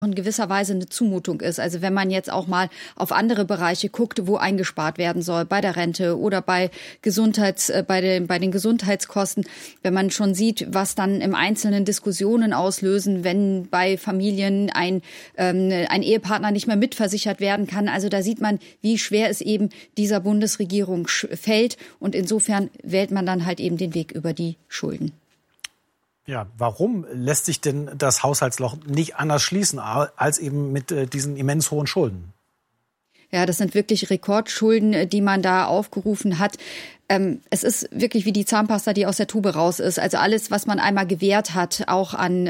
in gewisser Weise eine Zumutung ist. Also wenn man jetzt auch mal auf andere Bereiche guckt, wo eingespart werden soll, bei der Rente oder bei den Gesundheitskosten, wenn man schon sieht, was dann im Einzelnen Diskussionen auslösen, wenn bei Familien ein Ehepartner nicht mehr mitversichert werden kann. Also da sieht man, wie schwer es eben dieser Bundesregierung fällt. Und insofern wählt man dann halt eben den Weg über die Schulden. Ja, warum lässt sich denn das Haushaltsloch nicht anders schließen als eben mit diesen immens hohen Schulden? Ja, das sind wirklich Rekordschulden, die man da aufgerufen hat. Es ist wirklich wie die Zahnpasta, die aus der Tube raus ist. Also alles, was man einmal gewährt hat, auch an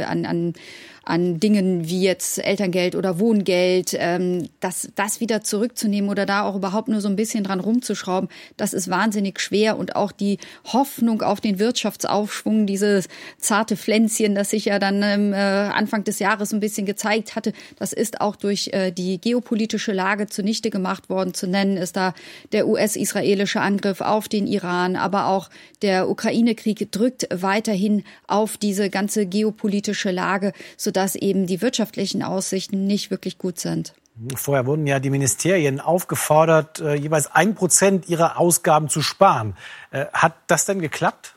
Dingen wie jetzt Elterngeld oder Wohngeld, das wieder zurückzunehmen oder da auch überhaupt nur so ein bisschen dran rumzuschrauben, das ist wahnsinnig schwer. Und auch die Hoffnung auf den Wirtschaftsaufschwung, dieses zarte Pflänzchen, das sich ja dann Anfang des Jahres ein bisschen gezeigt hatte, das ist auch durch die geopolitische Lage zunichte gemacht worden. Zu nennen ist da der US-israelische Angriff auf den Iran, aber auch der Ukraine-Krieg drückt weiterhin auf diese ganze geopolitische Lage, sodass eben die wirtschaftlichen Aussichten nicht wirklich gut sind. Vorher wurden ja die Ministerien aufgefordert, jeweils 1% ihrer Ausgaben zu sparen. Hat das denn geklappt?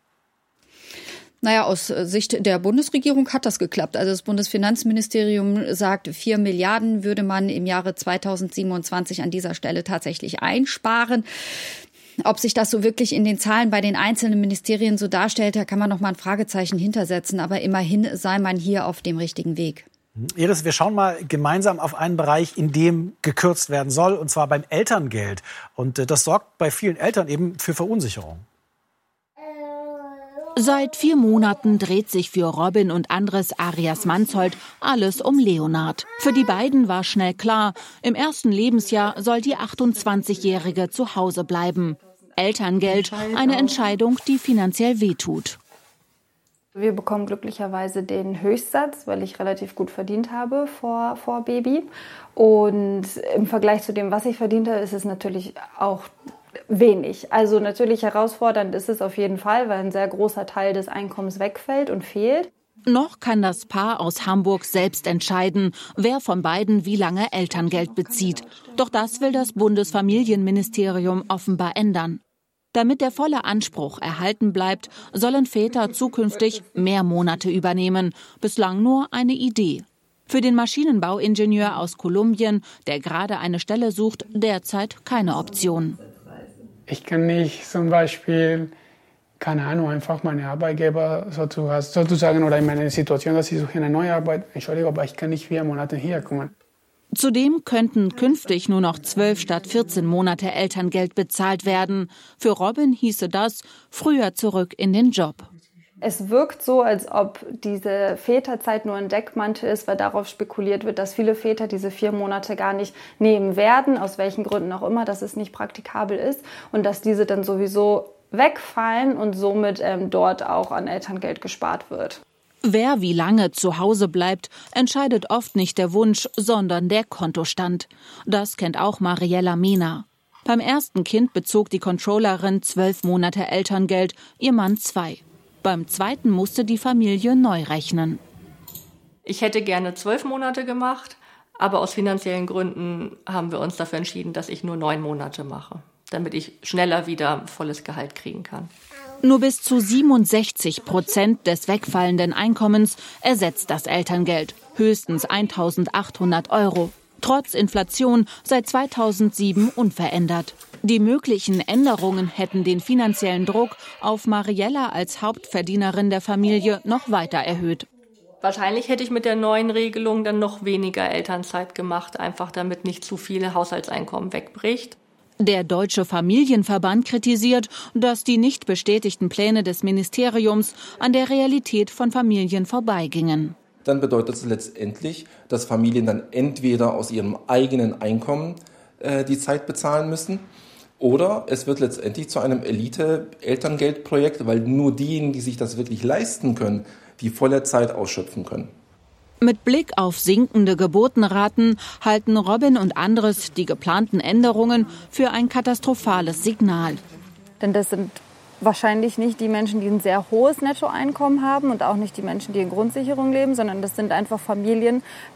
Naja, aus Sicht der Bundesregierung hat das geklappt. Also das Bundesfinanzministerium sagt, 4 Milliarden würde man im Jahre 2027 an dieser Stelle tatsächlich einsparen. Ob sich das so wirklich in den Zahlen bei den einzelnen Ministerien so darstellt, da kann man noch mal ein Fragezeichen hintersetzen. Aber immerhin sei man hier auf dem richtigen Weg. Iris, wir schauen mal gemeinsam auf einen Bereich, in dem gekürzt werden soll, und zwar beim Elterngeld. Und das sorgt bei vielen Eltern eben für Verunsicherung. Seit 4 Monaten dreht sich für Robin und Andres Arias Manzold alles um Leonard. Für die beiden war schnell klar, im ersten Lebensjahr soll die 28-Jährige zu Hause bleiben. Elterngeld, eine Entscheidung, die finanziell wehtut. Wir bekommen glücklicherweise den Höchstsatz, weil ich relativ gut verdient habe vor Baby. Und im Vergleich zu dem, was ich verdiente, ist es natürlich auch wenig. Also natürlich herausfordernd ist es auf jeden Fall, weil ein sehr großer Teil des Einkommens wegfällt und fehlt. Noch kann das Paar aus Hamburg selbst entscheiden, wer von beiden wie lange Elterngeld bezieht. Doch das will das Bundesfamilienministerium offenbar ändern. Damit der volle Anspruch erhalten bleibt, sollen Väter zukünftig mehr Monate übernehmen. Bislang nur eine Idee. Für den Maschinenbauingenieur aus Kolumbien, der gerade eine Stelle sucht, derzeit keine Option. Ich kann nicht zum Beispiel, keine Ahnung, einfach meine Arbeitgeber sozusagen oder in meiner Situation, dass ich suche eine neue Arbeit, Entschuldigung, aber ich kann nicht 4 Monate hier kommen. Zudem könnten künftig nur noch 12 statt 14 Monate Elterngeld bezahlt werden. Für Robin hieße das früher zurück in den Job. Es wirkt so, als ob diese Väterzeit nur ein Deckmantel ist, weil darauf spekuliert wird, dass viele Väter diese 4 Monate gar nicht nehmen werden, aus welchen Gründen auch immer, dass es nicht praktikabel ist und dass diese dann sowieso wegfallen und somit dort auch an Elterngeld gespart wird. Wer wie lange zu Hause bleibt, entscheidet oft nicht der Wunsch, sondern der Kontostand. Das kennt auch Mariella Mehner. Beim ersten Kind bezog die Controllerin 12 Monate Elterngeld, ihr Mann 2. Beim zweiten musste die Familie neu rechnen. Ich hätte gerne 12 Monate gemacht, aber aus finanziellen Gründen haben wir uns dafür entschieden, dass ich nur 9 Monate mache, damit ich schneller wieder volles Gehalt kriegen kann. Nur bis zu 67% des wegfallenden Einkommens ersetzt das Elterngeld, höchstens 1.800 €. Trotz Inflation seit 2007 unverändert. Die möglichen Änderungen hätten den finanziellen Druck auf Mariella als Hauptverdienerin der Familie noch weiter erhöht. Wahrscheinlich hätte ich mit der neuen Regelung dann noch weniger Elternzeit gemacht, einfach damit nicht zu viel Haushaltseinkommen wegbricht. Der Deutsche Familienverband kritisiert, dass die nicht bestätigten Pläne des Ministeriums an der Realität von Familien vorbeigingen. Dann bedeutet es letztendlich, dass Familien dann entweder aus ihrem eigenen Einkommen die Zeit bezahlen müssen oder es wird letztendlich zu einem Elite-Elterngeldprojekt, weil nur diejenigen, die sich das wirklich leisten können, die volle Zeit ausschöpfen können. Mit Blick auf sinkende Geburtenraten halten Robin und Andres die geplanten Änderungen für ein katastrophales Signal. Denn das sind wahrscheinlich nicht die Menschen, die ein sehr hohes Nettoeinkommen haben und auch nicht die Menschen, die in Grundsicherung leben, sondern das sind einfach Familien